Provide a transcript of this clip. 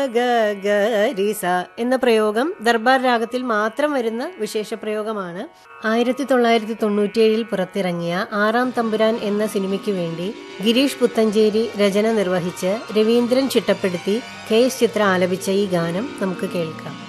ഗ ഗ രി സ എന്ന പ്രയോഗം ദർബാർ രാഗത്തിൽ മാത്രം വരുന്ന വിശേഷ പ്രയോഗമാണ്. 1997 പുറത്തിറങ്ങിയ ആറാം തമ്പുരാൻ എന്ന സിനിമയ്ക്ക് വേണ്ടി ഗിരീഷ് പുത്തഞ്ചേരി രചന നിർവഹിച്ച് രവീന്ദ്രൻ ചിട്ടപ്പെടുത്തി KS ചിത്ര ആലപിച്ച ഈ ഗാനം നമുക്ക് കേൾക്കാം.